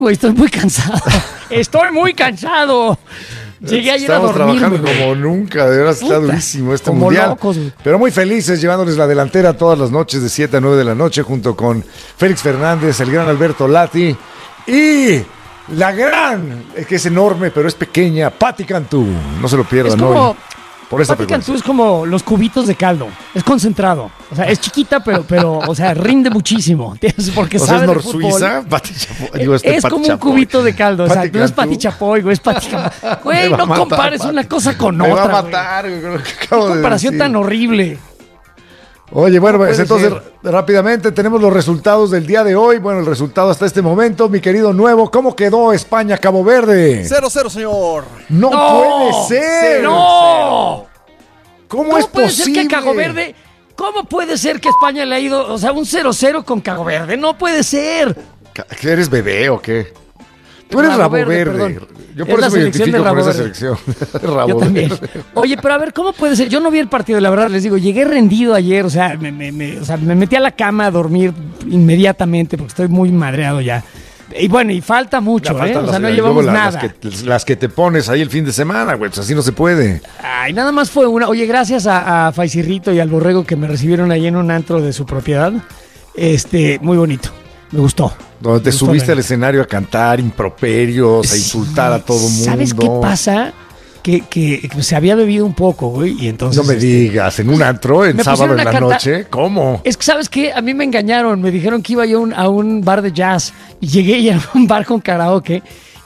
Güey, estoy muy cansado. Estoy muy cansado. Llegué ayer a dormir. Estamos trabajando como nunca, de verdad está durísimo este como mundial. Locos, güey. Pero muy felices llevándoles la delantera todas las noches de 7 a 9 de la noche junto con Félix Fernández, el gran Alberto Lati y la gran, que es enorme pero es pequeña, Pati Cantú. No se lo pierdan, Es como, ¿no? Por esa Pati Cantú es como los cubitos de caldo. Es concentrado. O sea, es chiquita, pero o sea, rinde muchísimo. Porque O sea, sabe es de fútbol. Norsuiza, Pati Chapoy. Digo, Es Pati como un Chapoy. cubito de caldo. O sea, Pati no es Cantú. Pati Chapoy, güey, es Pati Chapoy. Güey, Me va no a matar, compares Pati. una cosa con Me va otra, a güey. matar, güey, con lo que Qué acabo de comparación decir. tan horrible. Oye, bueno, No pues puede entonces rápidamente tenemos los resultados del día de hoy. Bueno, el resultado hasta este momento, mi querido Nuevo. ¿Cómo quedó España-Cabo Verde? 0-0, señor. ¡No puede ser! ¡No! ¿Cómo es puede posible? ser que a Cabo Verde... ¿Cómo puede ser que España le ha ido, o sea, un 0-0 con Cabo Verde? No puede ser. ¿Qué eres bebé o qué? Tú eres Rabo Rabo Verde, Verde. perdón. Yo Es por la eso me selección de identifico con Rabo esa Verde. selección. Rabo Yo también. Verde. Oye, pero a ver, ¿cómo puede ser? Yo no vi el partido, la verdad, les digo, llegué rendido ayer, o sea, me metí a la cama a dormir inmediatamente porque estoy muy madreado ya. Y bueno, y falta mucho, Ya faltan O sea, no luego llevamos nada. las que te pones ahí el fin de semana, güey. Pues así no se puede. Ay, nada más fue una. Oye, gracias a Faisirrito y al Borrego que me recibieron ahí en un antro de su propiedad. Muy bonito. Me gustó. Donde te Me gustó, subiste la al escenario a cantar improperios, a insultar a todo mundo. ¿Sabes qué pasa? Que se había bebido un poco, güey, y entonces... No me digas, en un antro, en me sábado pusieron en a la cantar. noche, ¿cómo? Es que, ¿sabes qué? A mí me engañaron. Me dijeron que iba yo a un bar de jazz. Y llegué y era un bar con karaoke.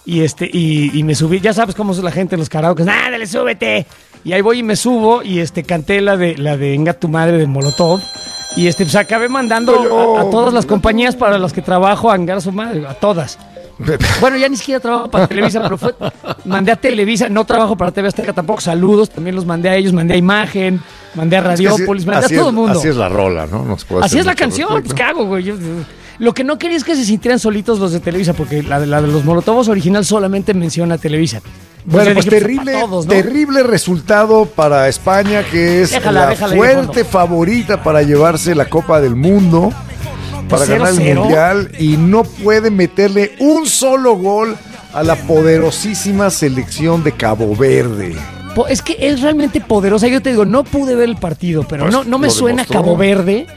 Y me subí. Ya sabes cómo es la gente en los karaoke. ¡Ándale, súbete! Y ahí voy y me subo. Y canté la de Enga tu madre de Molotov. Y pues acabé mandando a todas las compañías para las que trabajo a engar a su madre. A todas. Bueno, ya ni siquiera trabajo para Televisa, pero mandé a Televisa, no trabajo para TV Azteca tampoco, saludos, también los mandé a ellos, mandé a Imagen, mandé a Radiópolis, mandé a todo el mundo. Así es la rola, ¿no? No se puede Así hacer es la mucho canción, respecto. pues ¿qué hago, güey? Lo que no quería es que se sintieran solitos los de Televisa, porque la de los Molotovos original solamente menciona Televisa. Bueno, Entonces pues dije, para todos, ¿no? terrible resultado para España, que es Déjala la ahí fuerte de favorita para llevarse la Copa del Mundo, para ganar el 0-0. Mundial, y no puede meterle un solo gol a la poderosísima selección de Cabo Verde. Es que es realmente poderosa. Yo te digo, no pude ver el partido, pero Pues, no me lo suena demostró. Cabo Verde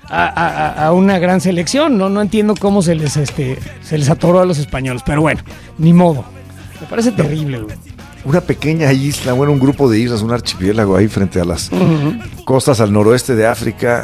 a una gran selección. No entiendo cómo se les atoró a los españoles, pero bueno, ni modo. Me parece terrible, güey. Una pequeña isla, bueno, un grupo de islas, un archipiélago ahí frente a las costas al noroeste de África,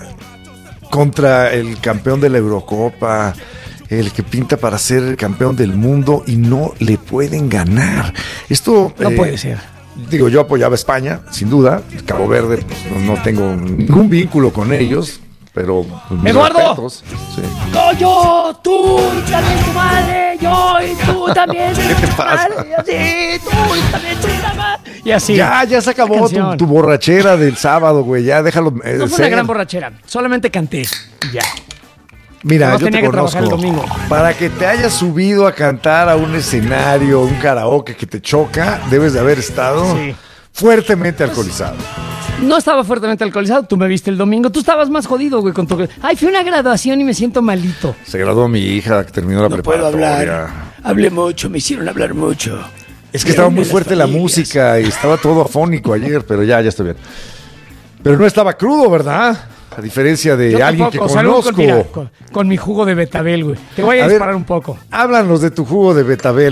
contra el campeón de la Eurocopa, el que pinta para ser campeón del mundo, y no le pueden ganar. Esto No puede ser. Digo, yo apoyaba a España, sin duda. Cabo Verde, pues, no tengo ningún vínculo con ellos, pero pues, mis ¡Eduardo! respetos. Sí. No, yo, tú y también tu madre, yo y tú también. ¿Qué te pasa? Y así, tú y también tu madre. Y así. Ya se acabó Canción. tu borrachera del sábado, güey. Ya déjalo. No fue una ser. gran borrachera, solamente canté y ya. Mira, Además, yo tenía te que trabajar conozco. el domingo. Para que te hayas subido a cantar a un escenario, un karaoke que te choca, debes de haber estado Sí. fuertemente alcoholizado. No estaba fuertemente alcoholizado, tú me viste el domingo, tú estabas más jodido, güey, con tu... Ay, fui a una graduación y me siento malito. Se graduó mi hija, que terminó la preparatoria. Hablé mucho, me hicieron hablar mucho. Es que estaba muy fuerte la música y estaba todo afónico ayer, pero ya estoy bien. Pero no estaba crudo, ¿verdad? A diferencia de Yo alguien tampoco, que salud conozco. mira, con mi jugo de betabel, güey. Te voy a ver, disparar un poco. Háblanos de tu jugo de betabel.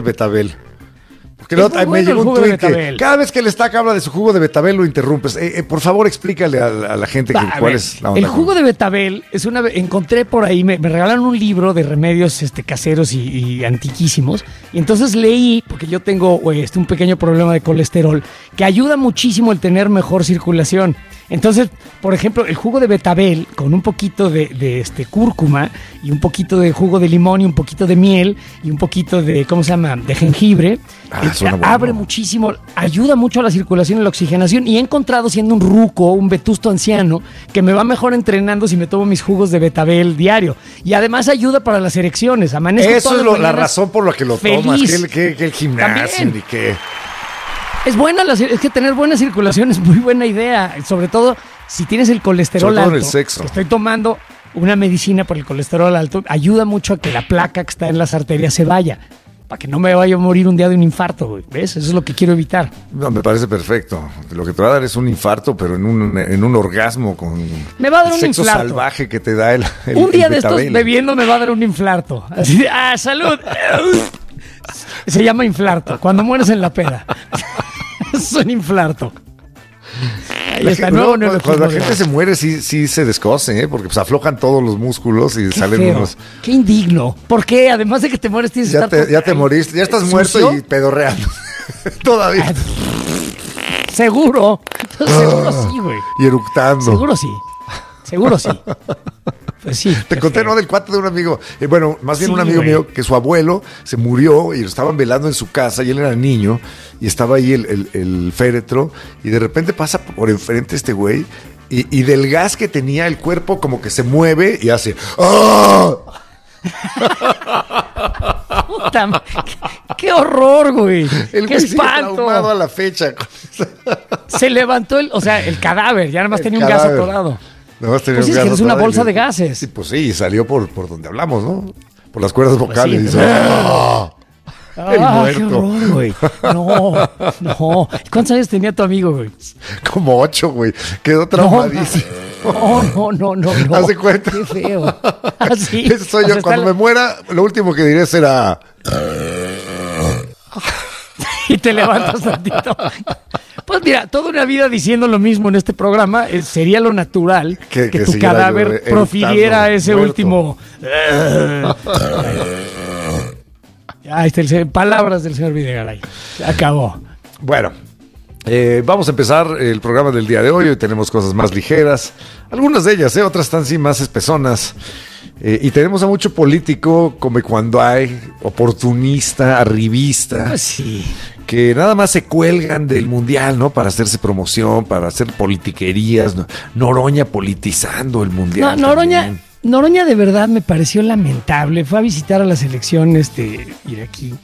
Porque Es muy me bueno llegó el un jugo de tweet que betabel. cada vez que el Estaca habla de su jugo de betabel lo interrumpes. Por favor, explícale a la gente Va, a cuál ver, es la onda. el jugo de betabel es encontré por ahí, me regalaron un libro de remedios caseros y antiquísimos. Y entonces leí, porque yo tengo un pequeño problema de colesterol, que ayuda muchísimo el tener mejor circulación. Entonces, por ejemplo, el jugo de betabel con un poquito de cúrcuma y un poquito de jugo de limón y un poquito de miel y un poquito de, ¿cómo se llama?, de jengibre, suena bueno. abre muchísimo, ayuda mucho a la circulación y la oxigenación. Y he encontrado, siendo un ruco, un vetusto anciano, que me va mejor entrenando si me tomo mis jugos de betabel diario. Y además ayuda para las erecciones. Amanezco Eso todas es las la mañanas razón por la que lo feliz. tomas, que el gimnasio También. y que... Es buena, es que tener buena circulación es muy buena idea, sobre todo si tienes el colesterol Sobre todo alto. en el sexo. Que estoy tomando una medicina por el colesterol alto, ayuda mucho a que la placa que está en las arterias se vaya. para que no me vaya a morir un día de un infarto, güey. ¿Ves? Eso es lo que quiero evitar. No, me parece perfecto. Lo que te va a dar es un infarto, pero en un orgasmo con me va a dar el un sexo infarto salvaje que te da el un día el de estos betabel. bebiendo me va a dar un infarto. Así de, ¡salud! Se llama inflarto, cuando mueres en la peda. Es un inflarto. Ahí está, nuevo cuando la gente se muere, sí se descoce, ¿eh? Porque pues aflojan todos los músculos y Qué salen feo, unos. qué indigno. ¿Por qué? Además de que te mueres, tienes que estar. Ya te moriste, ya estás muerto y pedorreando. Todavía. Seguro. Seguro sí, güey. Y eructando. Seguro sí. Seguro sí. Pues sí. Te conté, ¿no? Del cuate de un amigo. Bueno, más bien Sí, un amigo güey. mío que su abuelo se murió y lo estaban velando en su casa y él era niño y estaba ahí el féretro y de repente pasa por enfrente este güey y del gas que tenía el cuerpo como que se mueve y hace ¡ah! Puta, qué horror, güey. El Qué güey sigue traumado espanto. a la fecha. Se levantó el cadáver, ya nada más tenía un gas cadáver. atorado. Nada más tenía Pues un sí, es que gas es una atorado bolsa y- de gases. Sí, pues sí, y salió por donde hablamos, ¿no? Por las cuerdas vocales. sí. Dice, ¡ah! El Qué muerto. horror, güey. No. ¿Cuántos años tenía tu amigo, güey? Como 8, güey. Quedó traumadísimo. No. Haz de cuenta. Qué feo. Así. Ese soy yo. Cuando me muera, lo último que diré será. Y te levantas tantito. Pues mira, toda una vida diciendo lo mismo en este programa, sería lo natural Que que tu siguiera yo cadáver eructando, profiriera ese muerto. último. Ahí está, palabras del señor Videgaray. Se acabó. Bueno, vamos a empezar el programa del día de hoy. Hoy tenemos cosas más ligeras. Algunas de ellas, otras están sí más espesonas. Y tenemos a mucho político, como cuando hay, oportunista, arribista. Pues sí. Que nada más se cuelgan del mundial, ¿no? Para hacerse promoción, para hacer politiquerías. ¿No? Noroña politizando el mundial. No, también. Noroña de verdad me pareció lamentable. Fue a visitar a la selección iraquí.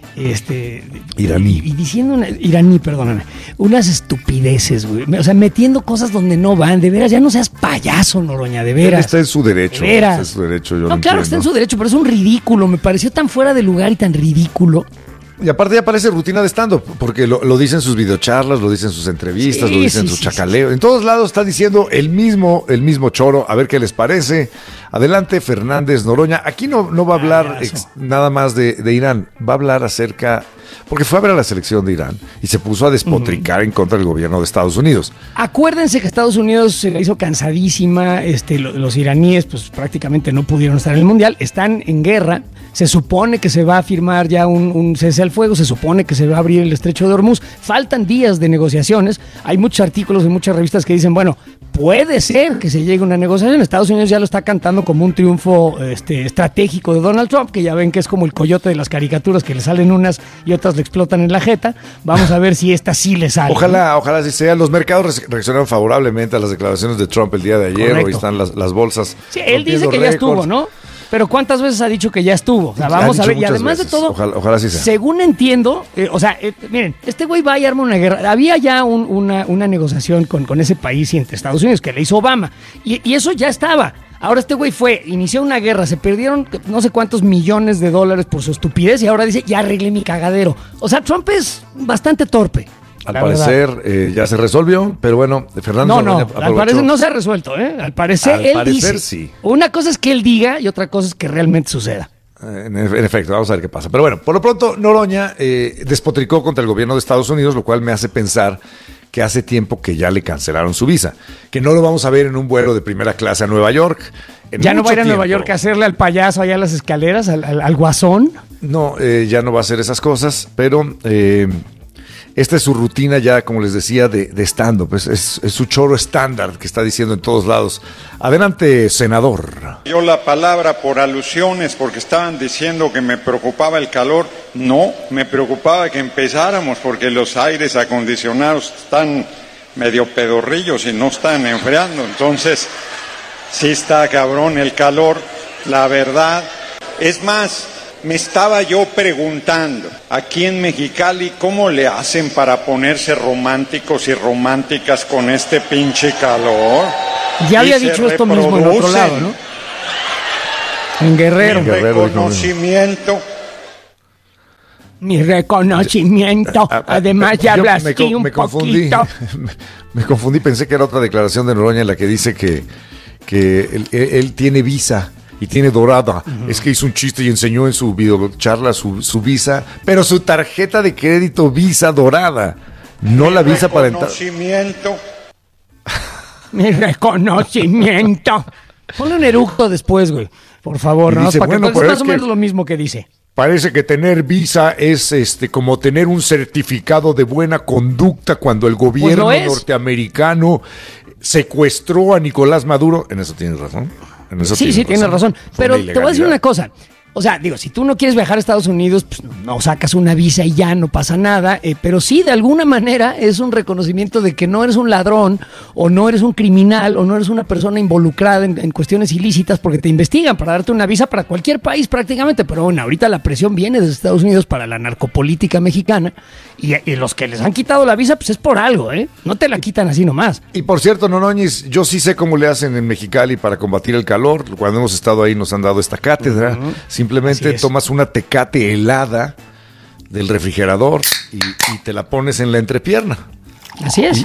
Iraní. Y diciendo iraní, perdóname, unas estupideces, güey. O sea, metiendo cosas donde no van. De veras, ya no seas payaso, Noroña, de Él veras. está en su derecho. De veras. Está en su derecho, yo No, lo claro que está en entiendo. su derecho, pero es un ridículo. Me pareció tan fuera de lugar y tan ridículo. Y aparte ya parece rutina de stand-up, porque lo dicen sus videocharlas, lo dicen sus entrevistas, Sí, lo dicen sí, su sí, chacaleo. En todos lados está diciendo el mismo choro. A ver qué les parece. Adelante, Fernández Noroña. Aquí no va a hablar nada más de Irán. Va a hablar acerca... Porque fue a ver a la selección de Irán y se puso a despotricar en contra del gobierno de Estados Unidos. Acuérdense que Estados Unidos se la hizo cansadísima. Los iraníes, pues prácticamente no pudieron estar en el mundial. Están en guerra. Se supone que se va a firmar ya un cese al fuego. Se supone que se va a abrir el estrecho de Hormuz. Faltan días de negociaciones. Hay muchos artículos en muchas revistas que dicen, bueno, puede ser que se llegue a una negociación. Estados Unidos ya lo está cantando como un triunfo estratégico de Donald Trump, que ya ven que es como el coyote de las caricaturas, que le salen unas y otras le explotan en la jeta. Vamos a ver si esta sí le sale. Ojalá así sea. Los mercados reaccionaron favorablemente a las declaraciones de Trump el día de ayer. Correcto. Hoy están las bolsas. Sí, él dice rompiendo que ya estuvo, récords. ¿no? Pero ¿cuántas veces ha dicho que ya estuvo? O sea, Ha vamos a dicho ver. Y muchas además veces. de todo, Ojalá así sea. según entiendo, miren, este güey va y arma una guerra. Había ya una negociación con ese país y entre Estados Unidos que le hizo Obama. Y eso ya estaba. Ahora este güey inició una guerra, se perdieron no sé cuántos millones de dólares por su estupidez y ahora dice, ya arreglé mi cagadero. O sea, Trump es bastante torpe. Al la parecer verdad. ya se resolvió, pero bueno, Fernando No, Noroña al parecer no se ha resuelto, ¿eh? Al parecer él dice. Sí. Una cosa es que él diga y otra cosa es que realmente suceda. En efecto, vamos a ver qué pasa. Pero bueno, por lo pronto, Noroña despotricó contra el gobierno de Estados Unidos, lo cual me hace pensar que hace tiempo que ya le cancelaron su visa, que no lo vamos a ver en un vuelo de primera clase a Nueva York. Ya no va a ir a Nueva York a hacerle al payaso allá a las escaleras, al guasón. No, ya no va a hacer esas cosas, pero esta es su rutina ya, como les decía, de stand-up. Es su choro estándar que está diciendo en todos lados. Adelante, senador. Yo la palabra por alusiones, porque estaban diciendo que me preocupaba el calor. No, me preocupaba que empezáramos, porque los aires acondicionados están medio pedorrillos y no están enfriando. Entonces, sí está cabrón el calor, la verdad. Es más, me estaba yo preguntando, aquí en Mexicali, ¿cómo le hacen para ponerse románticos y románticas con este pinche calor? Ya Y había se dicho esto mismo en otro lado, ¿no? En Guerrero. Mi reconocimiento. Mi reconocimiento. Además, ya hablas aquí un confundí. poquito. Me confundí, pensé que era otra declaración de Noroña en la que dice que él tiene visa y tiene dorada. Es que hizo un chiste y enseñó en su videocharla su visa, pero su tarjeta de crédito Visa dorada, no la visa para entrar. Mi reconocimiento. Ponle un eructo después, güey. Por favor, Y ¿no? dice, Para bueno, que pero es más es o que- menos lo mismo que dice. Parece que tener visa es como tener un certificado de buena conducta cuando el gobierno Pues lo es. norteamericano secuestró a Nicolás Maduro. En eso tienes razón. Sí, tienes razón. Fue Pero una te voy a decir ilegalidad. una cosa. O sea, digo, si tú no quieres viajar a Estados Unidos, pues no sacas una visa y ya no pasa nada. Pero sí, de alguna manera es un reconocimiento de que no eres un ladrón o no eres un criminal o no eres una persona involucrada en cuestiones ilícitas porque te investigan para darte una visa para cualquier país prácticamente. Pero bueno, ahorita la presión viene desde Estados Unidos para la narcopolítica mexicana y los que les han quitado la visa, pues es por algo, ¿eh? No te la quitan así nomás. Y por cierto, Noroñez, yo sí sé cómo le hacen en Mexicali para combatir el calor. Cuando hemos estado ahí nos han dado esta cátedra. Simplemente Así es. tomas una Tecate helada del refrigerador y te la pones en la entrepierna. Así es.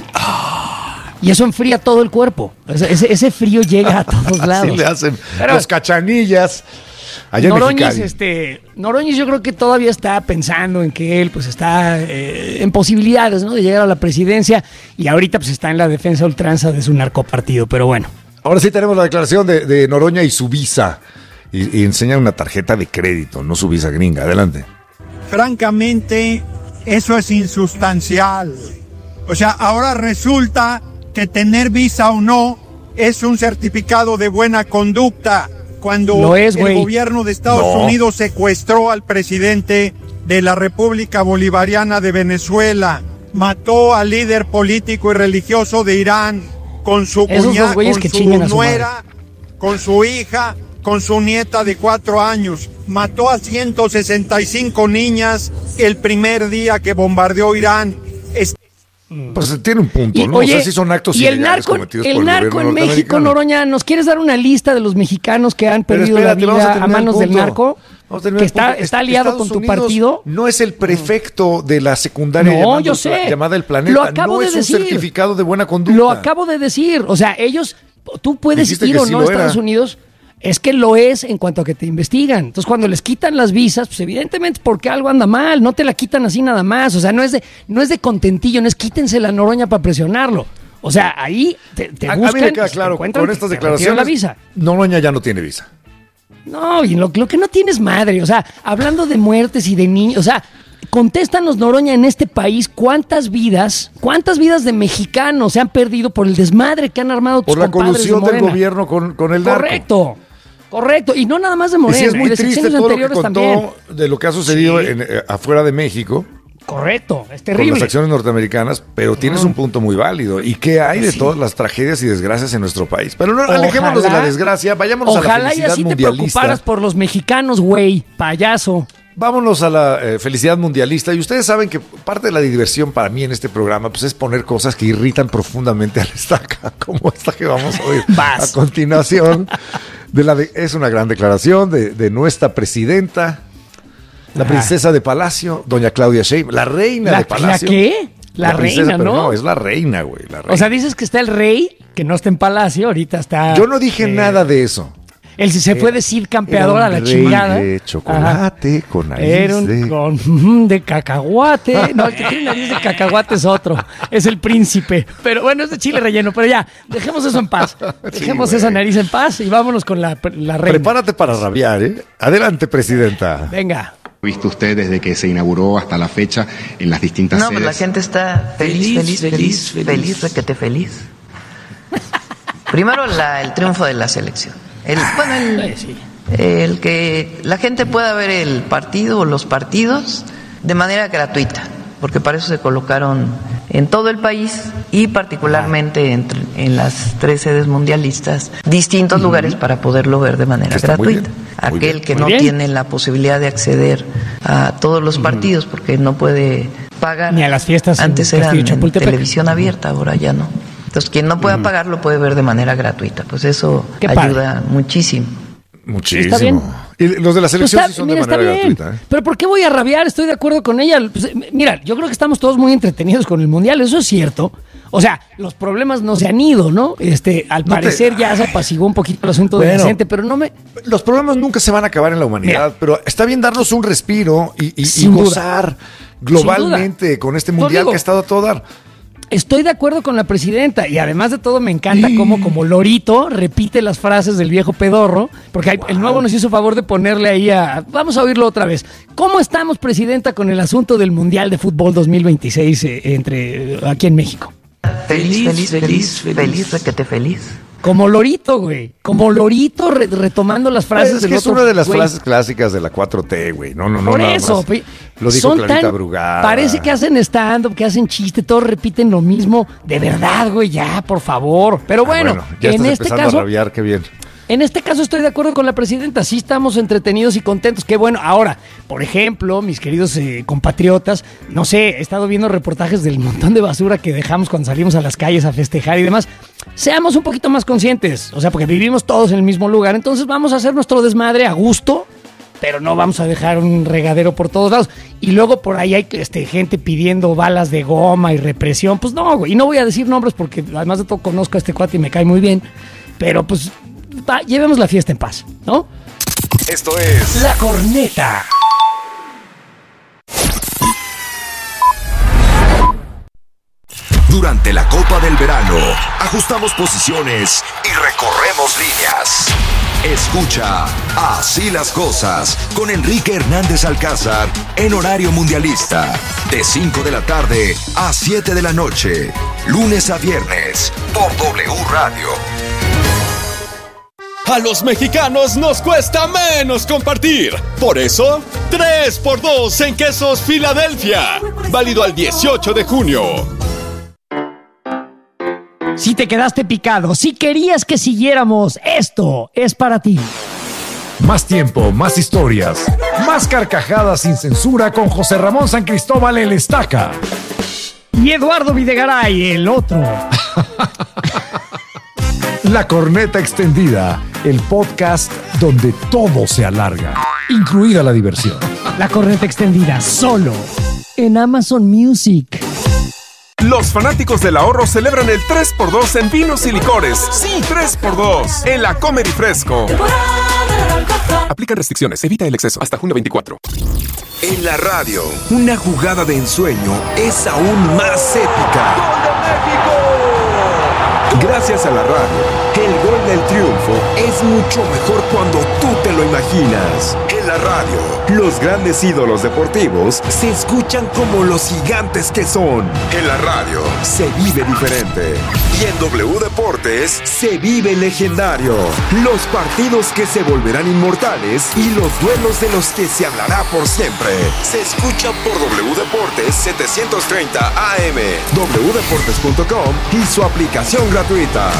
Y eso enfría todo el cuerpo. Ese frío llega a todos lados. Así le hacen Pero- los cachanillas. Allá en Noroñez, Mexicali. Noroñez yo creo que todavía está pensando en que él pues está en posibilidades, ¿no?, de llegar a la presidencia y ahorita pues está en la defensa a ultranza de su narcopartido, pero bueno. Ahora sí tenemos la declaración de Noroña y su visa. Y enseñan una tarjeta de crédito, no su visa gringa. Adelante. Francamente, eso es insustancial. O sea, ahora resulta que tener visa o no es un certificado de buena conducta. Cuando Lo es, el güey. gobierno de Estados Unidos secuestró al presidente de la República Bolivariana de Venezuela, mató al líder político y religioso de Irán con su Esos dos cuñada, güeyes con que su chinguen a su nuera, con su hija, con su nieta de 4 años. Mató a 165 niñas el primer día que bombardeó Irán. Pues tiene un punto, Y, ¿no? oye, o sea, sí son actos y el ilegales narco, cometidos el por el narco gobierno en México, norteamericano. Noroña, ¿nos quieres dar una lista de los mexicanos que han Pero perdido espérate, la vamos a vida a terminar el manos del punto. narco? Vamos a terminar Que el punto. está aliado Estados con tu Unidos partido. No es el prefecto de la secundaria No, yo sé. llamada El Planeta. Lo acabo no de es decir. un certificado de buena conducta. Lo acabo de decir. O sea, ellos, tú puedes Dijiste ir que o sí no a lo Estados era. Unidos. Es que lo es en cuanto a que te investigan. Entonces, cuando les quitan las visas, pues evidentemente es porque algo anda mal. No te la quitan así nada más. O sea, no es de contentillo, no es quítense la Noroña para presionarlo. O sea, ahí te A buscan. mí me queda y te claro, encuentran, con estas te retiran declaraciones, la visa. Noroña ya no tiene visa. No, y lo que no tienes madre, o sea, hablando de muertes y de niños, o sea, contéstanos, Noroña, en este país, ¿cuántas vidas de mexicanos se han perdido por el desmadre que han armado tus Por la compadres de colusión del Morena? gobierno con el narco. Correcto, y no nada más de Y Morena, sí es muy de triste sexenios todo lo que anteriores contó también. de lo que ha sucedido Sí. afuera de México. Correcto, es Con terrible. las acciones norteamericanas, pero tienes un punto muy válido. ¿Y qué hay de Sí. todas las tragedias y desgracias en nuestro país? Pero no Ojalá- alejémonos de la desgracia, vayámonos a la Ojalá y felicidad así te mundialista. preocuparas por los mexicanos, güey, payaso. Vámonos a la felicidad mundialista. Y ustedes saben que parte de la diversión para mí en este programa pues, es poner cosas que irritan profundamente al estaca, como esta que vamos a oír Vas. a continuación. Es una gran declaración de nuestra presidenta, la princesa de Palacio, doña Claudia Sheinbaum, la reina de Palacio. ¿La qué? La princesa, reina, pero ¿no? es la reina, güey. La reina. O sea, dices que está el rey, que no está en Palacio, ahorita está... Yo no dije nada de eso. Él se fue decir campeador Era a un la rey chingada. de chocolate, con nariz Era un de... de cacahuate. No, el que tiene nariz de cacahuate es otro. Es el príncipe. Pero bueno, es de chile relleno. Pero ya, dejemos eso en paz. Dejemos güey. esa nariz en paz y vámonos con la reina. Prepárate para rabiar, ¿eh? Adelante, presidenta. Venga. ¿Visto usted desde que se inauguró hasta la fecha en las distintas No, sedes? pues la gente está feliz, requete feliz. Primero el triunfo de la selección. Sí. El que la gente pueda ver el partido o los partidos de manera gratuita, porque para eso se colocaron en todo el país y particularmente en las 3 sedes mundialistas, distintos lugares para poderlo ver de manera Está muy gratuita. bien, muy Aquel bien. que Muy no bien. tiene la posibilidad de acceder a todos los partidos porque no puede pagar. Ni a las fiestas en Antes Castillo eran en Chapultepec. televisión abierta, ahora ya no. Entonces, quien no pueda pagar lo puede ver de manera gratuita. Pues eso Qué padre. ayuda muchísimo. Muchísimo. Está bien. Y los de la selección Pues sí son de manera gratuita. Pero ¿por qué voy a rabiar? Estoy de acuerdo con ella. Pues, mira, yo creo que estamos todos muy entretenidos con el Mundial, eso es cierto. O sea, los problemas no se han ido, ¿no? Al parecer ya se apaciguó un poquito el asunto de Vicente, pero no me... Los problemas nunca se van a acabar en la humanidad, Mira, pero está bien darnos un respiro y Sin duda. gozar globalmente con este Mundial que ha estado a todo dar. Estoy de acuerdo con la presidenta y además de todo me encanta cómo como lorito repite las frases del viejo pedorro, porque el nuevo nos hizo favor de ponerle ahí vamos a oírlo otra vez. ¿Cómo estamos, presidenta, con el asunto del Mundial de Fútbol 2026 aquí en México? Feliz, requete feliz. Como lorito, güey. Como lorito retomando las frases del otro. Es una de las frases clásicas de la 4T, güey. No, por eso. Lo dijo Clarita Brugada. Parece que hacen stand-up, que hacen chiste, todos repiten lo mismo. De verdad, güey, ya, por favor. Pero bueno, ya en estás empezando a rabiar, qué bien. En este caso estoy de acuerdo con la presidenta, sí estamos entretenidos y contentos, qué bueno. Ahora, por ejemplo, mis queridos compatriotas, no sé, he estado viendo reportajes del montón de basura que dejamos cuando salimos a las calles a festejar y demás. Seamos un poquito más conscientes, o sea, porque vivimos todos en el mismo lugar, entonces vamos a hacer nuestro desmadre a gusto, pero no vamos a dejar un regadero por todos lados. Y luego por ahí hay gente pidiendo balas de goma y represión, pues no, güey, y no voy a decir nombres porque además de todo conozco a este cuate y me cae muy bien, pero pues... llevemos la fiesta en paz, ¿no? Esto es La Corneta. Durante la Copa del Verano, ajustamos posiciones y recorremos líneas. Escucha Así las Cosas con Enrique Hernández Alcázar en horario mundialista. De 5 de la tarde a 7 de la noche. Lunes a viernes por W Radio. A los mexicanos nos cuesta menos compartir. Por eso, 3x2 en quesos Filadelfia. Válido al 18 de junio. Si te quedaste picado, si querías que siguiéramos, esto es para ti. Más tiempo, más historias, más carcajadas sin censura con José Ramón San Cristóbal el Estaca. Y Eduardo Videgaray, el otro. La Corneta Extendida, el podcast donde todo se alarga, incluida la diversión. La Corneta Extendida, solo en Amazon Music. Los fanáticos del ahorro celebran el 3x2 en vinos y licores. Sí, 3x2 en la Comedy Fresco. Aplican restricciones, evita el exceso. Hasta junio 24. En la radio, una jugada de ensueño es aún más épica. ¡Gol de México! Gracias a la radio, el gol del triunfo es mucho mejor cuando tú te lo imaginas. En la radio, los grandes ídolos deportivos se escuchan como los gigantes que son. En la radio, se vive diferente. Y en W Deportes, se vive legendario. Los partidos que se volverán inmortales y los duelos de los que se hablará por siempre. Se escuchan por W Deportes 730 AM, wdeportes.com y su aplicación gratuita.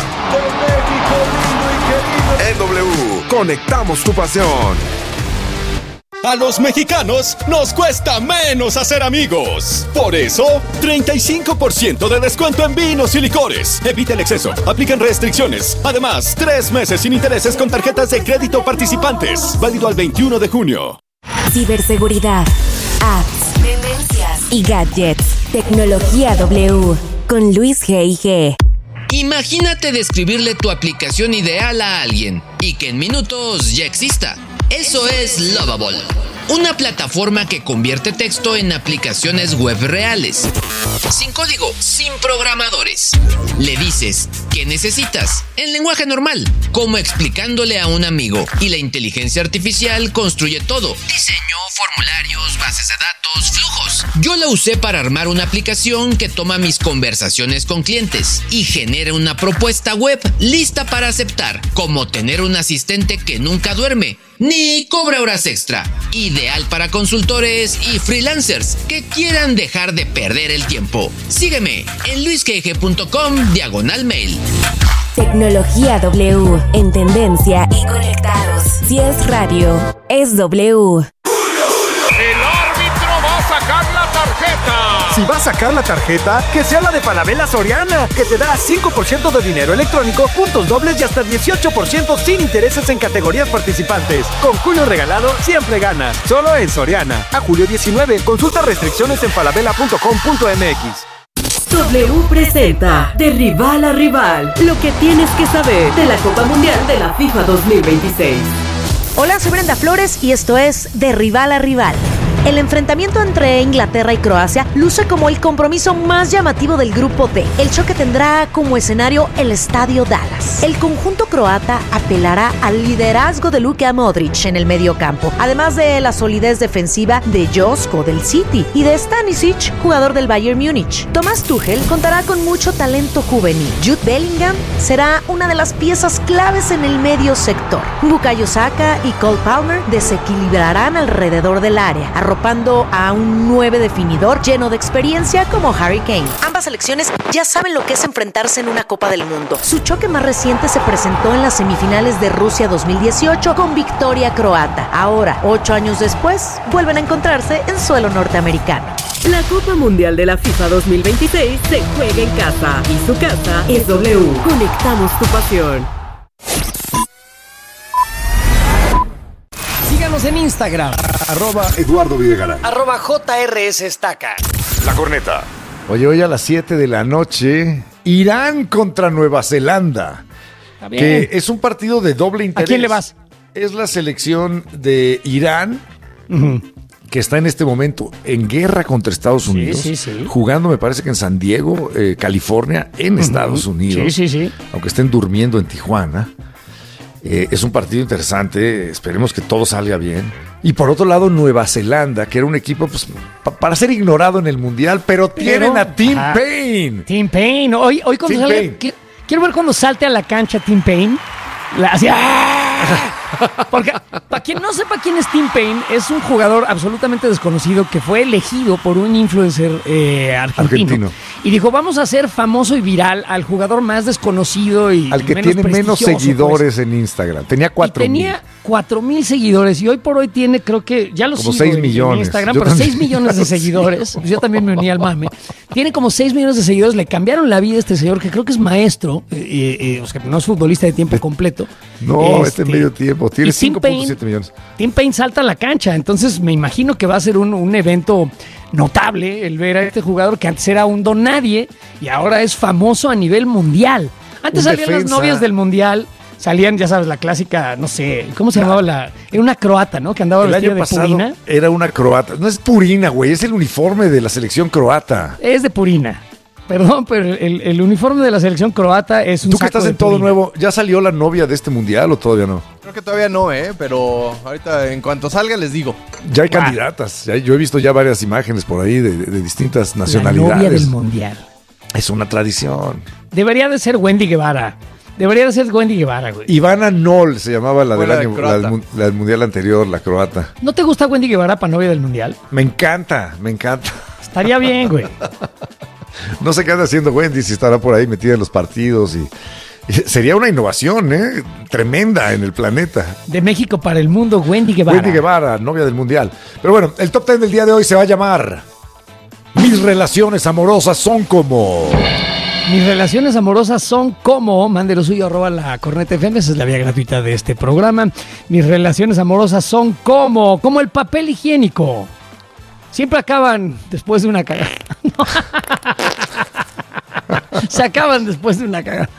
En W, conectamos tu pasión. A los mexicanos nos cuesta menos hacer amigos. Por eso, 35% de descuento en vinos y licores. Evita el exceso. Aplican restricciones. Además, 3 meses sin intereses con tarjetas de crédito participantes. Válido al 21 de junio. Ciberseguridad, apps, tendencias y gadgets. Tecnología W con Luis G.I.G. Imagínate describirle tu aplicación ideal a alguien y que en minutos ya exista. Eso es Lovable, una plataforma que convierte texto en aplicaciones web reales. Sin código, sin programadores. Le dices ¿qué necesitas? En lenguaje normal, como explicándole a un amigo, y la inteligencia artificial construye todo. Diseño, formularios, bases de datos, flujos. Yo la usé para armar una aplicación que toma mis conversaciones con clientes y genera una propuesta web lista para aceptar, como tener un asistente que nunca duerme ni cobra horas extra. Ideal para consultores y freelancers que quieran dejar de perder el tiempo. Sígueme en luisgg.com/mail. Tecnología W, en tendencia y conectados. Si es radio, es W. El árbitro va a sacar la tarjeta. Si vas a sacar la tarjeta, que sea la de Falabella Soriana, que te da 5% de dinero electrónico, puntos dobles y hasta 18% sin intereses en categorías participantes. Con Julio Regalado siempre ganas. Solo en Soriana. A julio 19. Consulta restricciones en falabella.com.mx. W presenta de rival a rival, lo que tienes que saber de la Copa Mundial de la FIFA 2026. Hola, soy Brenda Flores y esto es De Rival a Rival. El enfrentamiento entre Inglaterra y Croacia luce como el compromiso más llamativo del grupo D. El choque tendrá como escenario el Estadio Dallas. El conjunto croata apelará al liderazgo de Luka Modric en el mediocampo, además de la solidez defensiva de Josko del City y de Stanisic, jugador del Bayern Múnich. Thomas Tuchel contará con mucho talento juvenil. Jude Bellingham será una de las piezas claves en el medio sector. Bukayo Saka y Cole Palmer desequilibrarán alrededor del área, arropando a un 9 definidor lleno de experiencia como Harry Kane. Ambas selecciones ya saben lo que es enfrentarse en una Copa del Mundo. Su choque más reciente se presentó en las semifinales de Rusia 2018 con victoria croata. Ahora, 8 años después, vuelven a encontrarse en suelo norteamericano. La Copa Mundial de la FIFA 2026 se juega en casa y su casa es W. Conectamos tu pasión. Síganos en Instagram. @Eduardo Videgaray. @JRSestaca. La corneta. Hoy a las 7 de la noche, Irán contra Nueva Zelanda. Que es un partido de doble interés. ¿A quién le vas? Es la selección de Irán, que está en este momento en guerra contra Estados Unidos. Sí. Jugando, me parece que en San Diego, California, en Estados Unidos. Sí. Aunque estén durmiendo en Tijuana. Es un partido interesante, esperemos que todo salga bien. Y por otro lado, Nueva Zelanda, que era un equipo pues, para ser ignorado en el Mundial, pero tienen a Tim Payne. Tim Payne. Hoy cuando salga, quiero ver cuando salte a la cancha Tim Payne. Porque, para quien no sepa quién es Tim Payne, es un jugador absolutamente desconocido que fue elegido por un influencer argentino. Y dijo, vamos a hacer famoso y viral al jugador más desconocido y al que menos tiene menos seguidores en Instagram. Tenía 4,000. Tenía 4,000 seguidores y hoy por hoy tiene, creo que ya lo como sigo 6 millones. En Instagram, pero 6 millones de seguidores. Yo también me uní al mame. Tiene como 6 millones de seguidores. Le cambiaron la vida a este señor que creo que es maestro, o sea, no es futbolista de tiempo completo. No, este medio tiempo. Tiene 5.7 millones. Tim Payne salta a la cancha, entonces me imagino que va a ser un evento notable el ver a este jugador que antes era un don nadie y ahora es famoso a nivel mundial. Antes salían las novias del mundial, salían, ya sabes, la clásica, no sé, ¿cómo se llamaba? Era una croata, ¿no? Que andaba vestida de purina. Era una croata. No es purina, güey, es el uniforme de la selección croata. Es de purina. Perdón, pero el uniforme de la selección croata es un saco. Tú que estás en todo nuevo, ¿ya salió la novia de este mundial o todavía no? Creo que todavía no, pero ahorita en cuanto salga les digo. Ya hay candidatas, yo he visto ya varias imágenes por ahí de distintas nacionalidades. La novia del mundial. Es una tradición. Debería de ser Wendy Guevara. Güey. Ivana Noll se llamaba la del mundial anterior, la croata. ¿No te gusta Wendy Guevara para novia del mundial? Me encanta. Estaría bien, güey. No sé qué anda haciendo Wendy, si estará por ahí metida en los partidos y sería una innovación tremenda en el planeta. De México para el mundo, Wendy Guevara. Wendy Guevara, novia del mundial. Pero bueno, el top 10 del día de hoy se va a llamar Mis relaciones amorosas son como... Mis relaciones amorosas son como... Mande lo suyo, @la corneta FM, esa es la vía gratuita de este programa. Mis relaciones amorosas son como el papel higiénico. Siempre acaban después de una cagada. Se acaban después de una cagada.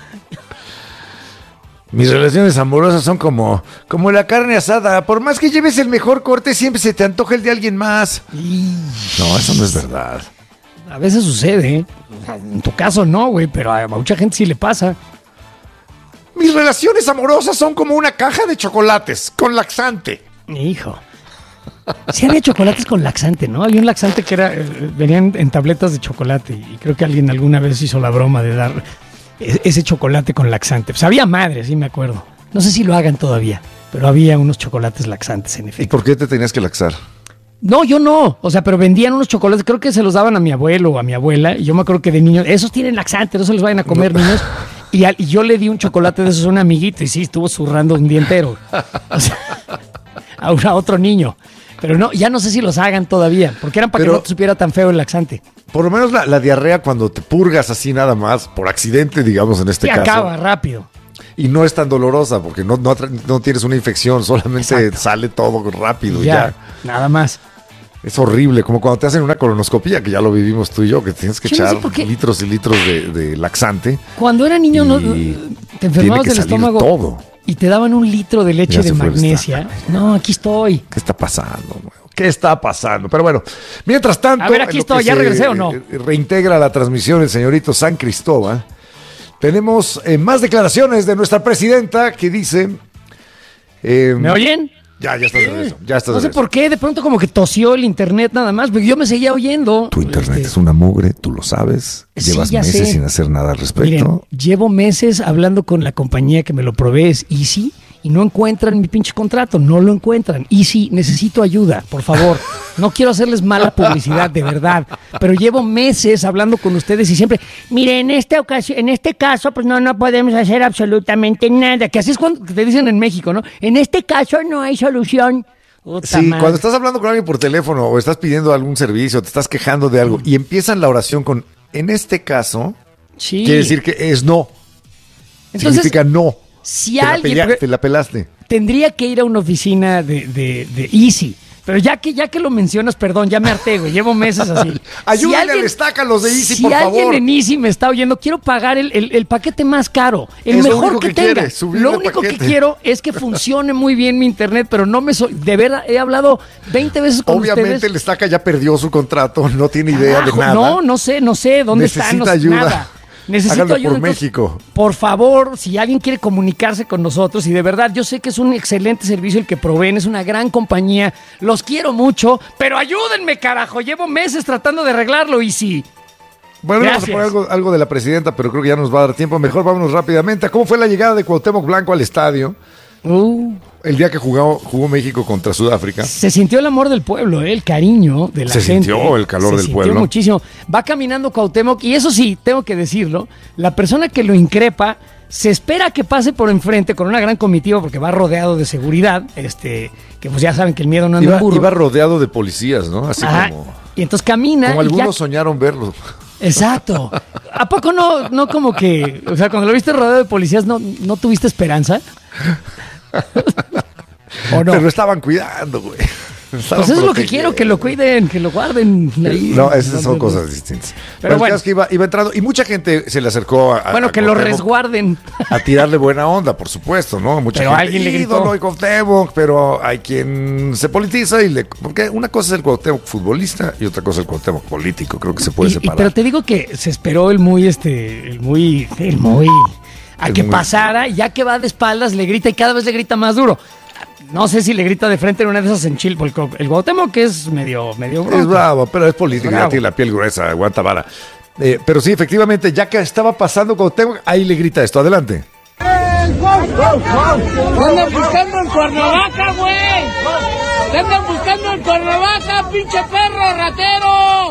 Mis relaciones amorosas son como la carne asada. Por más que lleves el mejor corte, siempre se te antoja el de alguien más. No, eso no es verdad. A veces sucede. En tu caso no, güey, pero a mucha gente sí le pasa. Mis relaciones amorosas son como una caja de chocolates con laxante. Hijo. Sí había chocolates con laxante, ¿no? Había un laxante que venían en tabletas de chocolate y creo que alguien alguna vez hizo la broma de dar ese chocolate con laxante. Pues había madre, sí me acuerdo. No sé si lo hagan todavía, pero había unos chocolates laxantes en efecto. ¿Y por qué te tenías que laxar? No, yo no. O sea, pero vendían unos chocolates, creo que se los daban a mi abuelo o a mi abuela y yo me acuerdo que de niños, esos tienen laxante, no se los vayan a comer, niños. Y yo le di un chocolate de esos a un amiguito y sí, estuvo zurrando un día entero. O sea, a otro niño. Pero no, ya no sé si los hagan todavía, porque eran para que no te supiera tan feo el laxante. Por lo menos la diarrea cuando te purgas así nada más, por accidente, digamos, en este caso. Acaba rápido. Y no es tan dolorosa porque no tienes una infección, solamente sale todo rápido. Ya. Nada más. Es horrible, como cuando te hacen una colonoscopia, que ya lo vivimos tú y yo, que tienes que echar litros y litros de laxante. Cuando era niño te enfermabas del estómago todo. Y te daban 1 litro de leche de magnesia. No, aquí estoy. ¿Qué está pasando? ¿Qué está pasando? Pero bueno, mientras tanto... A ver, aquí estoy, ¿ya regresé o no? Reintegra la transmisión el señorito San Cristóbal. Tenemos más declaraciones de nuestra presidenta que dice... ¿Me oyen? Ya estás de regreso. No sé por qué, de pronto como que tosió el internet nada más, porque yo me seguía oyendo. Tu internet es una mugre, tú lo sabes. Llevas meses sin hacer nada al respecto. Miren, llevo meses hablando con la compañía que me lo provee, es Easy, y no encuentran mi pinche contrato, no lo encuentran. Easy, necesito ayuda, por favor. No quiero hacerles mala publicidad, de verdad, pero llevo meses hablando con ustedes y siempre, mire, en este caso, pues no podemos hacer absolutamente nada, que así es cuando te dicen en México, ¿no? En este caso no hay solución. Sí, cuando estás hablando con alguien por teléfono o estás pidiendo algún servicio, te estás quejando de algo y empiezan la oración con, en este caso, quiere decir que es no. Entonces, significa no. Si alguien te la pelaste. Tendría que ir a una oficina de Easy. Pero ya que lo mencionas, perdón, ya me harté, güey. Llevo meses así. Ayúdenle al estaca los de Easy, por favor. Si alguien en Easy me está oyendo, quiero pagar el paquete más caro. El mejor que tenga. Lo único que quiero es que funcione muy bien mi internet, pero no me de verdad, he hablado 20 veces con ustedes. Obviamente el estaca ya perdió su contrato, no tiene idea de nada. No sé dónde está. Necesita ayuda. Nada. Necesito ayuda por México. Por favor, si alguien quiere comunicarse con nosotros, y de verdad, yo sé que es un excelente servicio el que proveen, es una gran compañía, los quiero mucho, pero ayúdenme, carajo, llevo meses tratando de arreglarlo y sí. Bueno, vamos a poner algo de la presidenta, pero creo que ya nos va a dar tiempo. Mejor vámonos rápidamente a cómo fue la llegada de Cuauhtémoc Blanco al estadio. El día que jugó México contra Sudáfrica. Se sintió el amor del pueblo, el cariño de la gente. Se sintió el calor del pueblo. Muchísimo. Va caminando Cuauhtémoc y eso sí, tengo que decirlo, la persona que lo increpa se espera que pase por enfrente con una gran comitiva porque va rodeado de seguridad, que pues ya saben que el miedo no anda en burro. Iba rodeado de policías, ¿no? Así como... Y entonces camina. Como algunos soñaron verlo. Exacto. ¿A poco no como que, o sea, cuando lo viste rodeado de policías, no tuviste esperanza? ¿O no? Pero lo estaban cuidando, güey. Pues eso es lo que quiero, que lo cuiden, que lo guarden ahí. No, esas son cosas distintas. Pero bueno, es que iba entrando y mucha gente se le acercó a que lo resguarden. A tirarle buena onda, por supuesto, ¿no? Mucha pero gente, alguien le gritó. ídolo y Cuauhtémoc, pero hay quien se politiza porque una cosa es el Cuauhtémoc futbolista y otra cosa es el Cuauhtémoc político. Creo que se puede separar. Pero te digo que se esperó el muy a que pasara, y ya que va de espaldas le grita y cada vez le grita más duro. No sé si le grita de frente en una de esas en Chile, porque el Cuauhtémoc que es medio bronco. Es bravo, pero es político, ya tiene la piel gruesa, aguanta vara. Pero sí, efectivamente, ya que estaba pasando Cuauhtémoc, ahí le grita esto. Adelante. ¡Te andan buscando en Cuernavaca, güey! ¡Te andan buscando en Cuernavaca, pinche perro ratero!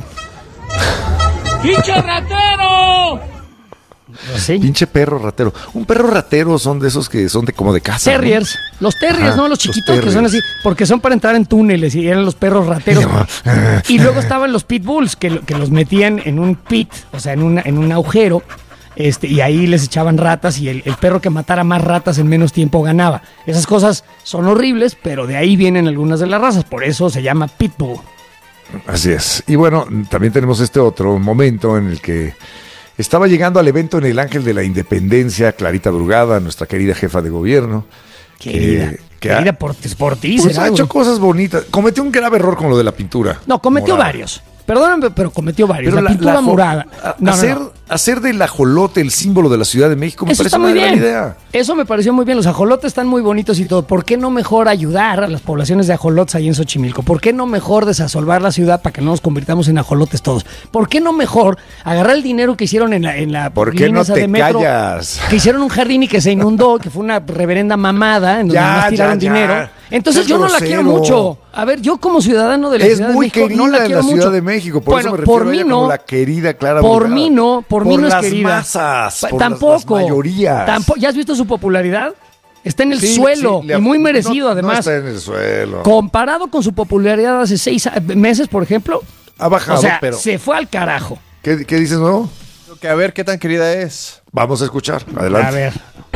¡Pinche ratero! ¿Sí? Pinche perro ratero. Un perro ratero son de esos que son como de casa. Terriers. ¿No? Los terriers, ¿no? Los chiquitos que son así, porque son para entrar en túneles y eran los perros rateros. Y luego estaban los pitbulls que los metían en un pit, o sea, en un agujero, y ahí les echaban ratas y el perro que matara más ratas en menos tiempo ganaba. Esas cosas son horribles, pero de ahí vienen algunas de las razas, por eso se llama pitbull. Así es. Y bueno, también tenemos este otro momento en el que estaba llegando al evento en el Ángel de la Independencia Clarita Brugada, nuestra querida jefa de gobierno. Querida por ti. Pues ha hecho cosas bonitas. Cometió un grave error con lo de la pintura. No, cometió varios. Perdóname, pero cometió varios. Pero la pintura morada. Hacer del ajolote el símbolo de la Ciudad de México me parece una gran idea. Eso me pareció muy bien. Los ajolotes están muy bonitos y todo. ¿Por qué no mejor ayudar a las poblaciones de ajolotes ahí en Xochimilco? ¿Por qué no mejor desasolvar la ciudad para que no nos convirtamos en ajolotes todos? ¿Por qué no mejor agarrar el dinero que hicieron en la ¿Por qué no te callas? Que hicieron un jardín y que se inundó, que fue una reverenda mamada en donde más tiraron dinero. Entonces yo no la quiero mucho. A ver, yo como ciudadano de la Ciudad de México no la quiero mucho. Es muy querida en la Ciudad de México, por eso me refiero a ella como la querida Clara Brugada. Por mí no es querida. Por las masas, por las mayorías. ¿Ya has visto su popularidad? Está en el suelo y muy merecido, además. No está en el suelo. Comparado con su popularidad hace 6 meses, por ejemplo. Ha bajado, o sea, pero... se fue al carajo. ¿Qué dices nuevo? Que a ver qué tan querida es. Vamos a escuchar. Adelante. A ver.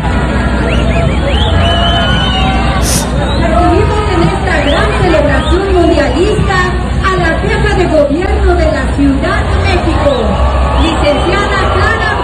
Recibimos en esta gran celebración mundialista a la jefa de gobierno de la Ciudad de México, licenciada Clara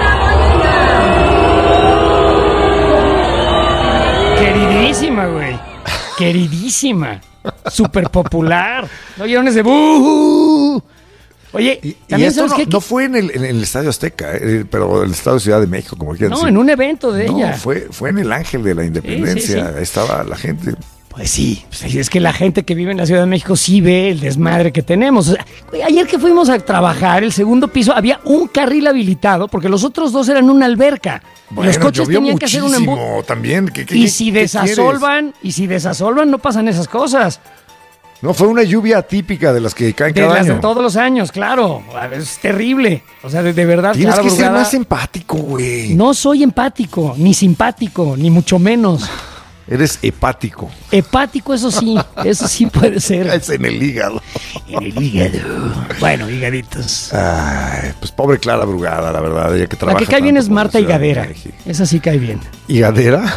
Brugada Molina. Queridísima, güey. Queridísima. Súper popular. ¿No oyeron ese buh? Oye, y también esto sabes no fue en el Estadio Azteca, pero el Estadio Ciudad de México, como quieran decir. En un evento de ella. No, fue en el Ángel de la Independencia. Sí. Estaba la gente. Pues sí, es que la gente que vive en la Ciudad de México sí ve el desmadre que tenemos. O sea, güey, ayer que fuimos a trabajar, el segundo piso, había un carril habilitado porque los otros 2 eran una alberca. Bueno, los coches tenían que hacer un embudo también. Y si desasolvan, no pasan esas cosas. No, fue una lluvia atípica de las que caen cada año. De todos los años, claro. Es terrible. O sea, de verdad. Tienes que ser más empático, güey. No soy empático, ni simpático, ni mucho menos. Eres hepático. Hepático, eso sí puede ser. Es en el hígado. En el hígado. Bueno, higaditos. Ay, pues pobre Clara Brugada, la verdad, ella que trabaja. La que cae bien es Marta Higadera. Esa sí cae bien. ¿Higadera?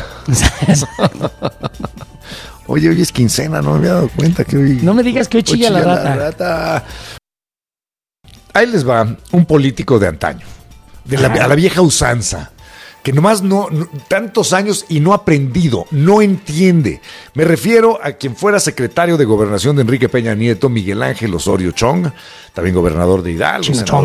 Oye, hoy es quincena, no me había dado cuenta que hoy... No me digas que hoy chilla la rata. Ahí les va un político de antaño, a la vieja usanza, que nomás no tantos años y no ha aprendido, no entiende. Me refiero a quien fuera secretario de Gobernación de Enrique Peña Nieto, Miguel Ángel Osorio Chong, también gobernador de Hidalgo.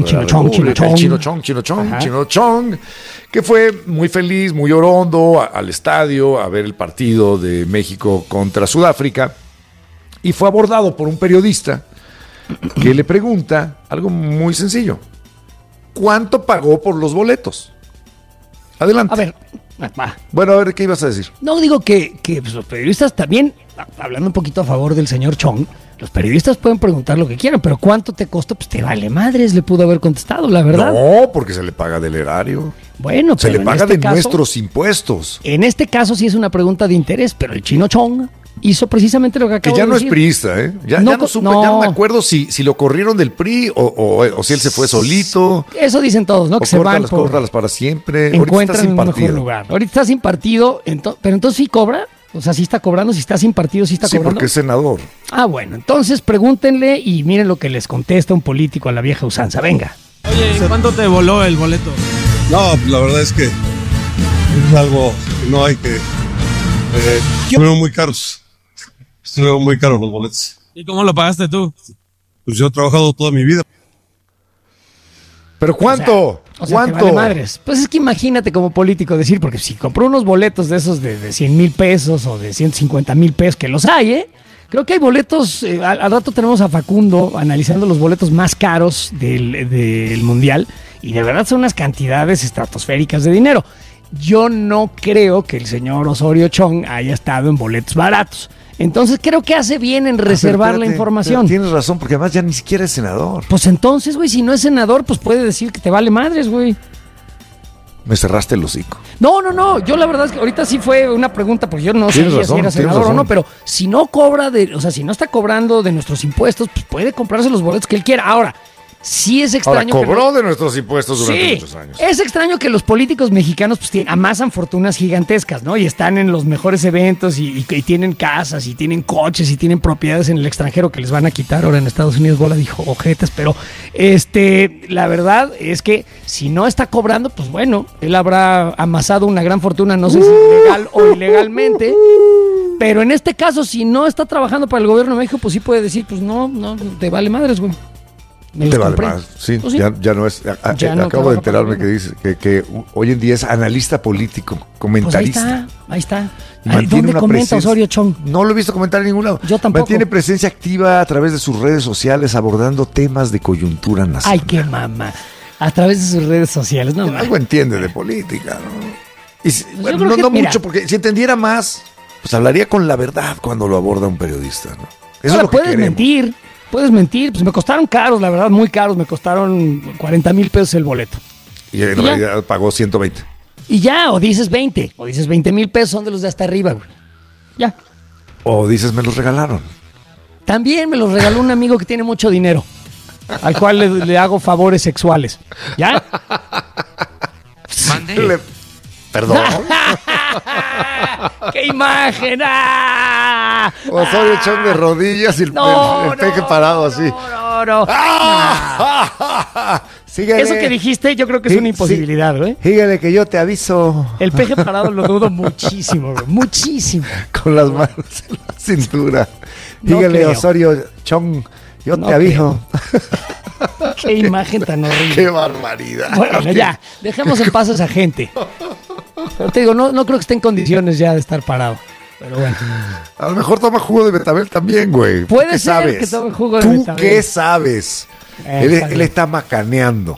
Chino Chong, que fue muy feliz, muy orondo al estadio a ver el partido de México contra Sudáfrica, y fue abordado por un periodista que le pregunta algo muy sencillo: ¿cuánto pagó por los boletos? Adelante. A ver, Bueno, a ver, ¿qué ibas a decir? No, digo que pues, los periodistas también, hablando un poquito a favor del señor Chong, los periodistas pueden preguntar lo que quieran, pero ¿cuánto te costó? Pues te vale madres, le pudo haber contestado, la verdad. No, porque se le paga del erario. Bueno, se le paga de nuestros impuestos. En este caso sí es una pregunta de interés, pero el chino Chong hizo precisamente lo que acabo de decir. Que ya no es priista, ¿eh? Ya no me acuerdo si lo corrieron del PRI o si él se fue solito. Eso dicen todos, ¿no? Que se van córtalas para siempre. Encuentran un mejor lugar. Ahorita está sin partido, pero entonces sí cobra. O sea, sí está cobrando, si está sin partido, sí está cobrando. Sí, porque es senador. Ah, bueno, entonces pregúntenle y miren lo que les contesta un político a la vieja usanza. Venga. Oye, ¿cuánto te voló el boleto? No, la verdad es que es algo que no hay que... Estuvieron muy caros. Estuvieron muy caros los boletos. ¿Y cómo lo pagaste tú? Pues yo he trabajado toda mi vida. ¿Pero cuánto? O sea, ¿cuánto? Te vale madres. Pues es que imagínate como político decir, porque si compró unos boletos de esos de 100,000 pesos o de 150,000 pesos, que los hay, ¿eh? Creo que hay boletos, al rato tenemos a Facundo analizando los boletos más caros del Mundial, y de verdad son unas cantidades estratosféricas de dinero. Yo no creo que el señor Osorio Chong haya estado en boletos baratos. Entonces creo que hace bien en reservar la información. Tienes razón, porque además ya ni siquiera es senador. Pues entonces, güey, si no es senador, pues puede decir que te vale madres, güey. Me cerraste el hocico. No, yo la verdad es que ahorita sí fue una pregunta, porque yo no sabía si era senador o no, pero si no cobra si no está cobrando de nuestros impuestos, pues puede comprarse los boletos que él quiera. Ahora, sí es extraño. Ahora, cobró de nuestros impuestos durante muchos años. Es extraño que los políticos mexicanos pues amasan fortunas gigantescas, ¿no? Y están en los mejores eventos y tienen casas y tienen coches y tienen propiedades en el extranjero que les van a quitar ahora en Estados Unidos. Bola dijo ojetes, pero la verdad es que si no está cobrando, pues bueno, él habrá amasado una gran fortuna, no sé si legal o ilegalmente. Pero en este caso, si no está trabajando para el gobierno de México, pues sí puede decir, pues no, te vale madres, güey. Te vale más, sí, pues sí. Ya no es. Acabo de enterarme que dice que hoy en día es analista político, comentarista. Pues ahí está. ¿Dónde comenta Osorio Chong? No lo he visto comentar en ningún lado. Yo tampoco. Mantiene presencia activa a través de sus redes sociales abordando temas de coyuntura nacional. Ay, qué mamá. A través de sus redes sociales, ¿no? Algo entiende de política, ¿no? Y, bueno, no mucho, porque si entendiera más, pues hablaría con la verdad cuando lo aborda un periodista, ¿no? Eso es lo que queremos. Puedes mentir, pues me costaron caros, la verdad, muy caros, me costaron 40,000 pesos el boleto. Y en realidad pagó 120. Y ya, o dices 20, o dices 20,000 pesos, son de los de hasta arriba, güey. Ya. O dices, me los regalaron. También me los regaló un amigo que tiene mucho dinero, al cual le hago favores sexuales. ¿Ya? Mande. Perdón. ¡Qué imagen! ¡Ah! Osorio Chong de rodillas y el peje parado así. No. Síguele. Eso que dijiste yo creo que es una imposibilidad, güey. Síguele que yo te aviso. El peje parado lo dudo muchísimo, güey. Muchísimo. Con las manos en la cintura. No Dígale, creo. Osorio Chong, yo No te aviso. Qué imagen tan horrible. Qué barbaridad. Bueno, ya, dejemos en paz a esa gente. Pero te digo, no creo que esté en condiciones ya de estar parado. Pero bueno. A lo mejor toma jugo de betabel también, güey. Puede ¿Qué ser sabes? que tome jugo de ¿Tú betabel. qué sabes? Él está macaneando.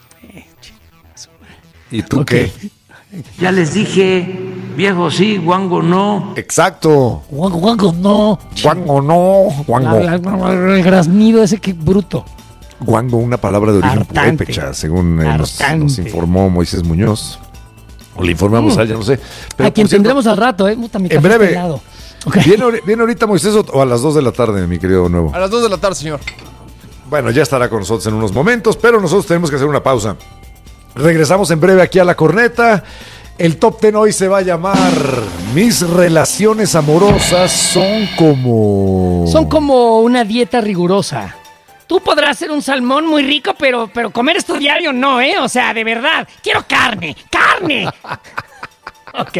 ¿Y tú qué? Ya les dije, viejo sí, guango no. Exacto. Guango no. Guango no. Guango. El graznido ese, que bruto. Guango, una palabra de origen Hartante. purépecha, según nos informó Moisés Muñoz. O le informamos a ella, no sé. Pero, a quien por cierto, tendremos al rato, Puta, mi en café breve. pelado. Okay. ¿Viene ahorita Moisés o a las 2 de la tarde, mi querido Nuevo? A las 2 de la tarde, señor. Bueno, ya estará con nosotros en unos momentos, pero nosotros tenemos que hacer una pausa. Regresamos en breve aquí a La Corneta. El Top 10 hoy se va a llamar Mis relaciones amorosas son como una dieta rigurosa. Tú podrás ser un salmón muy rico, pero comer esto diario no, ¿eh? O sea, de verdad, quiero carne. Ok.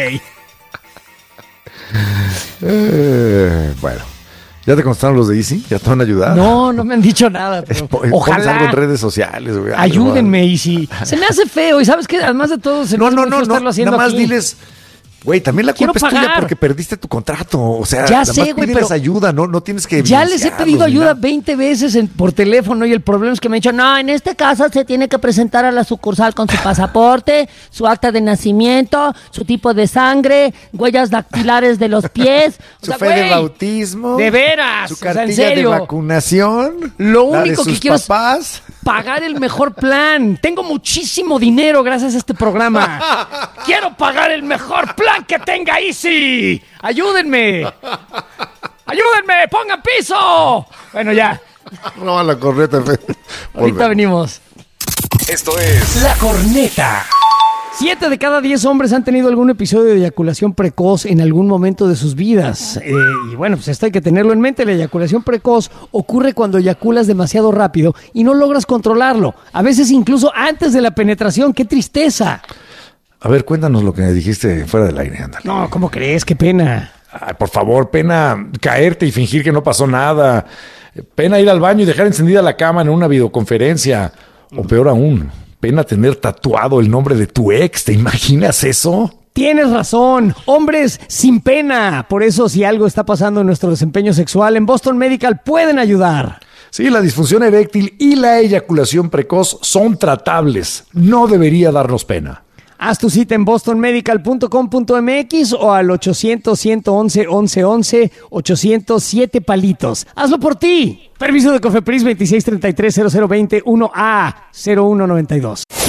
Bueno, ¿ya te contestaron los de Easy? ¿Ya te van a ayudar? No me han dicho nada. Pero Pones ojalá. algo en redes sociales, güey. Ayúdenme, Easy. Se me hace feo. Y sabes que además de todo, se me hace muy feo estarlo haciendo nada más aquí. diles, güey, también la Quiero culpa es tuya pagar. porque perdiste tu contrato. O sea, Ya nada sé, más güey, pídeles pero ayuda, no tienes que ya les he pedido evidenciarlos ni ayuda nada. 20 veces por teléfono y el problema es que me han dicho, no, en este caso se tiene que presentar a la sucursal con su pasaporte, su acta de nacimiento, su tipo de sangre, huellas dactilares de los pies. O Su sea, fe de güey, bautismo. de veras, Su o sea, en cartilla de serio. vacunación. Lo la de único que sus quiero papás. es pagar el mejor plan. Tengo muchísimo dinero gracias a este programa. Quiero pagar el mejor plan que tenga Easy. ¡Ayúdenme! ¡Pongan piso! Bueno, ya. Roba la corneta. Ahorita venimos. Esto es La Corneta. 7 de cada 10 hombres han tenido algún episodio de eyaculación precoz en algún momento de sus vidas. Y bueno, pues esto hay que tenerlo en mente. La eyaculación precoz ocurre cuando eyaculas demasiado rápido y no logras controlarlo. A veces incluso antes de la penetración. ¡Qué tristeza! A ver, cuéntanos lo que dijiste fuera del aire, ándale. No, ¿cómo crees? ¡Qué pena! Ay, por favor, pena caerte y fingir que no pasó nada. Pena ir al baño y dejar encendida la cama en una videoconferencia. O peor aún, pena tener tatuado el nombre de tu ex. ¿Te imaginas eso? Tienes razón, hombres sin pena. Por eso, si algo está pasando en nuestro desempeño sexual, en Boston Medical pueden ayudar. Sí, la disfunción eréctil y la eyaculación precoz son tratables. No debería darnos pena. Haz tu cita en bostonmedical.com.mx o al 800-111-1111, 807 palitos. ¡Hazlo por ti! Permiso de Cofepris 2633-0020-1A 0192.